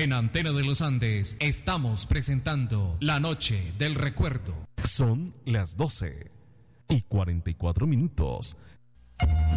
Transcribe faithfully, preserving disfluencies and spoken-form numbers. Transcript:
En Antena de los Andes estamos presentando La Noche del Recuerdo. Son las doce y cuarenta y cuatro minutos.